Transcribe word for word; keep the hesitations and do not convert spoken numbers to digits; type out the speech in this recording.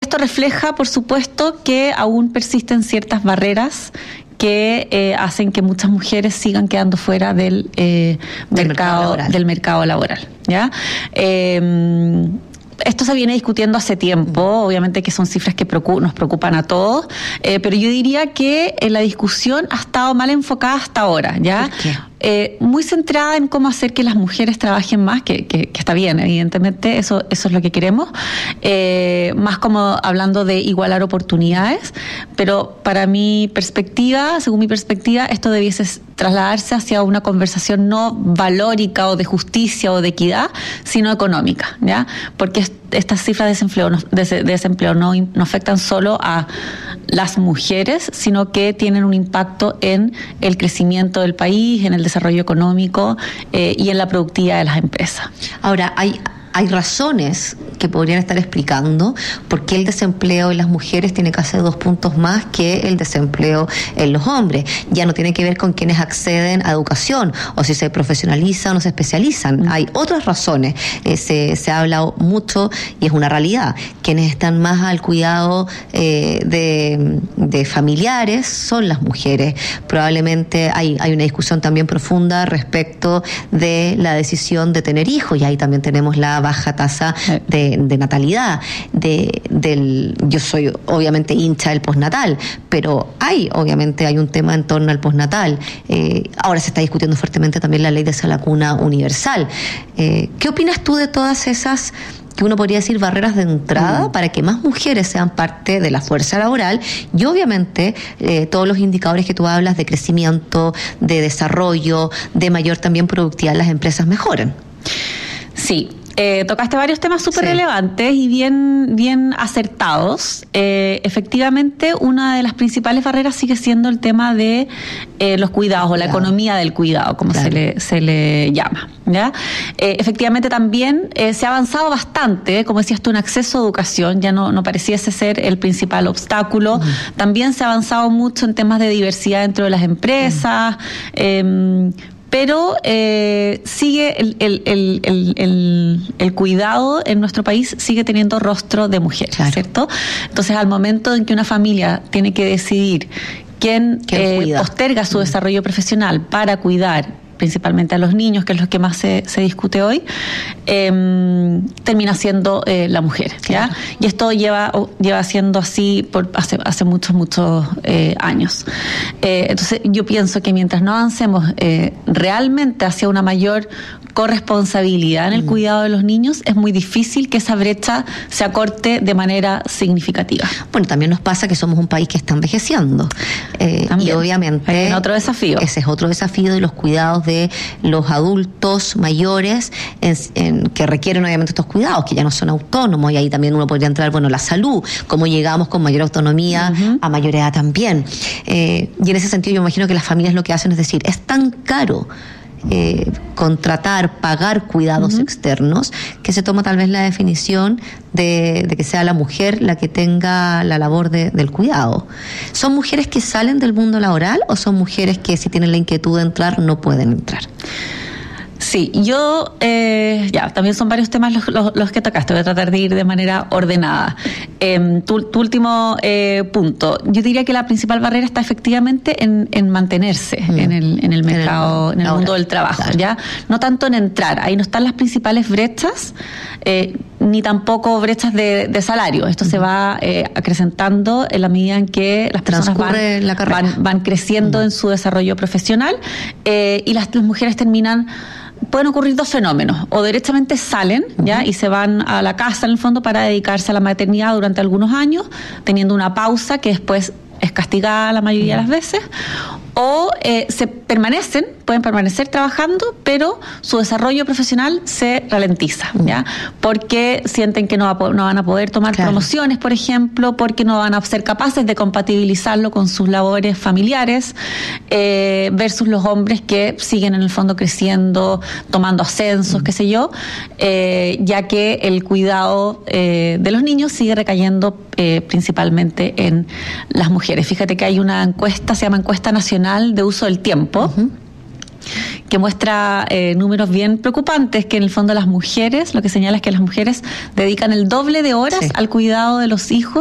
esto refleja, por supuesto, que aún persisten ciertas barreras que eh, hacen que muchas mujeres sigan quedando fuera del, eh, del mercado, mercado del mercado laboral, ¿ya? Eh, Esto se viene discutiendo hace tiempo, obviamente que son cifras que preocup- nos preocupan a todos, eh, pero yo diría que eh, la discusión ha estado mal enfocada hasta ahora, ¿ya? ¿Por qué? Eh, muy centrada en cómo hacer que las mujeres trabajen más, que, que, que está bien, evidentemente, eso, eso es lo que queremos, eh, más como hablando de igualar oportunidades, pero para mi perspectiva, según mi perspectiva, esto debiese trasladarse hacia una conversación no valórica o de justicia o de equidad, sino económica, ¿ya? Porque estas cifras de desempleo, no, de desempleo no, no afectan solo a las mujeres, sino que tienen un impacto en el crecimiento del país, en el desarrollo económico eh, y en la productividad de las empresas. Ahora, hay... Hay razones que podrían estar explicando por qué el desempleo en las mujeres tiene casi dos puntos más que el desempleo en los hombres. Ya no tiene que ver con quienes acceden a educación o si se profesionalizan o se especializan. Hay otras razones. Eh, se, se ha hablado mucho y es una realidad. Quienes están más al cuidado eh, de, de familiares son las mujeres. Probablemente hay, hay una discusión también profunda respecto de la decisión de tener hijos y ahí también tenemos la baja tasa de, de natalidad. De, del, yo soy obviamente hincha del postnatal, pero hay obviamente hay un tema en torno al postnatal. Eh, ahora se está discutiendo fuertemente también la ley de la cuna universal. Eh, ¿Qué opinas tú de todas esas, que uno podría decir, barreras de entrada mm. para que más mujeres sean parte de la fuerza laboral y obviamente eh, todos los indicadores que tú hablas de crecimiento, de desarrollo, de mayor también productividad en las empresas mejoren? Sí. Eh, tocaste varios temas súper sí. relevantes y bien, bien acertados. Eh, efectivamente, una de las principales barreras sigue siendo el tema de eh, los cuidados o la claro. economía del cuidado, como claro. se le, se le llama, ¿ya? Eh, efectivamente, también eh, se ha avanzado bastante, como decías tú, en acceso a educación, ya no, no pareciese ser el principal obstáculo. Uh-huh. También se ha avanzado mucho en temas de diversidad dentro de las empresas. Uh-huh. eh, Pero eh, sigue el, el, el, el, el, el cuidado en nuestro país sigue teniendo rostro de mujer, claro. ¿cierto? Entonces, al momento en que una familia tiene que decidir quién eh, posterga su desarrollo profesional para cuidar principalmente a los niños, que es lo que más se, se discute hoy, eh, termina siendo eh, la mujer, ¿ya? Claro. Y esto lleva lleva siendo así por hace, hace muchos, muchos eh, años. Eh, entonces, yo pienso que mientras no avancemos eh, realmente hacia una mayor corresponsabilidad en el mm. cuidado de los niños, es muy difícil que esa brecha se acorte de manera significativa. Bueno, también nos pasa que somos un país que está envejeciendo. Eh, y obviamente... Hay otro desafío. Ese es otro desafío de los cuidados de los adultos mayores en, en, que requieren obviamente estos cuidados, que ya no son autónomos, y ahí también uno podría entrar, bueno, la salud, cómo llegamos con mayor autonomía uh-huh. a mayor edad también. Eh, y en ese sentido yo me imagino que las familias lo que hacen es decir, es tan caro Eh, contratar, pagar cuidados uh-huh. externos, que se toma tal vez la definición de, de que sea la mujer la que tenga la labor de, del cuidado. ¿Son mujeres que salen del mundo laboral o son mujeres que si tienen la inquietud de entrar no pueden entrar? Sí, yo, eh, ya, también son varios temas los, los, los que tocaste, voy a tratar de ir de manera ordenada. Eh, tu, tu último eh, punto, yo diría que la principal barrera está efectivamente en, en mantenerse mm. en, el, en el mercado, en el, en el mundo del trabajo, claro. ¿ya? No tanto en entrar, ahí no están las principales brechas, eh, ni tampoco brechas de, de salario. Esto mm. se va eh, acrecentando en la medida en que las personas van, la van, van creciendo mm. en su desarrollo profesional eh, y las, las mujeres terminan... Pueden ocurrir dos fenómenos, o derechamente salen ya uh-huh. y se van a la casa en el fondo para dedicarse a la maternidad durante algunos años, teniendo una pausa que después es castigada la mayoría uh-huh. de las veces, o eh, se permanecen, pueden permanecer trabajando, pero su desarrollo profesional se ralentiza, ¿ya? Porque sienten que no, va, no van a poder tomar claro. promociones, por ejemplo, porque no van a ser capaces de compatibilizarlo con sus labores familiares, eh, versus los hombres que siguen en el fondo creciendo, tomando ascensos, mm. qué sé yo, eh, ya que el cuidado eh, de los niños sigue recayendo eh, principalmente en las mujeres. Fíjate que hay una encuesta, se llama Encuesta Nacional de Uso del Tiempo, uh-huh. que muestra eh, números bien preocupantes, que en el fondo las mujeres, lo que señala es que las mujeres dedican el doble de horas sí. al cuidado de los hijos